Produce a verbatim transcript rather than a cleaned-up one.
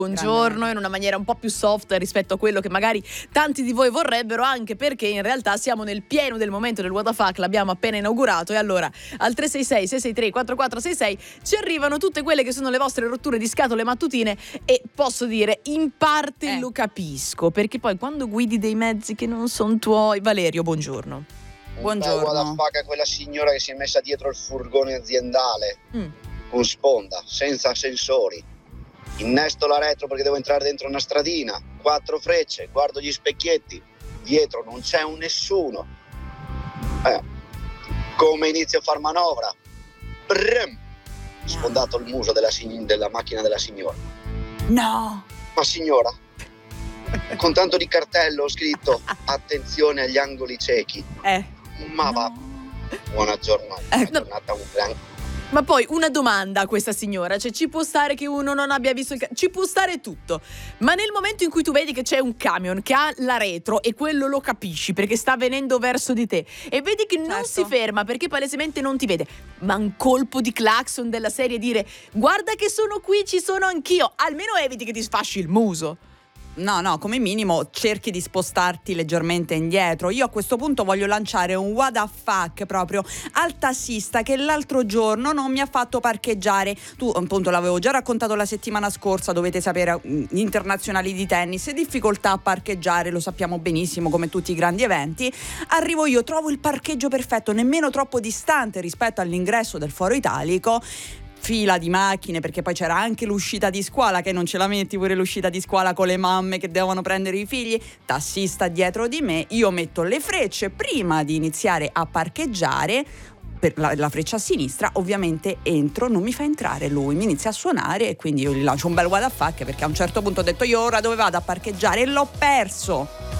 buongiorno in una maniera un po' più soft rispetto a quello che magari tanti di voi vorrebbero, anche perché in realtà siamo nel pieno del momento del What the Fuck, l'abbiamo appena inaugurato, e allora al tre sei sei sei sei tre quattro quattro sei sei ci arrivano tutte quelle che sono le vostre rotture di scatole mattutine, e posso dire in parte eh. lo capisco, perché poi quando guidi dei mezzi che non sono tuoi. Valerio, buongiorno. Buongiorno. What the fuck è quella signora che si è messa dietro il furgone aziendale Mm. con sponda, senza sensori. Innesto la retro perché devo entrare dentro una stradina, quattro frecce, guardo gli specchietti, dietro non c'è un nessuno. Eh, come inizio a far manovra? Brum! Sfondato il muso della, sign- della macchina della signora. No. Ma signora, con tanto di cartello ho scritto attenzione agli angoli ciechi. Eh. Ma no. va, buona giornata, Eh, buona no. giornata, un gran... Ma poi una domanda a questa signora, cioè ci può stare che uno non abbia visto il ca- ci può stare tutto, ma nel momento in cui tu vedi che c'è un camion che ha la retro, e quello lo capisci perché sta venendo verso di te, e vedi che non Certo. si ferma perché palesemente non ti vede, ma un colpo di clacson della serie dire guarda che sono qui, ci sono anch'io, almeno eviti che ti sfasci il muso. No, no, come minimo cerchi di spostarti leggermente indietro. Io a questo punto voglio lanciare un what the fuck proprio al tassista che l'altro giorno non mi ha fatto parcheggiare. Tu appunto l'avevo già raccontato la settimana scorsa, dovete sapere, gli internazionali di tennis, difficoltà a parcheggiare, lo sappiamo benissimo come tutti i grandi eventi. Arrivo io, trovo il parcheggio perfetto, nemmeno troppo distante rispetto all'ingresso del Foro Italico. Fila di macchine, perché poi c'era anche l'uscita di scuola, che non ce la metti pure l'uscita di scuola con le mamme che devono prendere i figli, tassista dietro di me, io metto le frecce prima di iniziare a parcheggiare, per la, la freccia a sinistra, ovviamente entro, non mi fa entrare lui, mi inizia a suonare e quindi io gli lancio un bel what the fuck, perché a un certo punto ho detto io ora dove vado a parcheggiare e l'ho perso.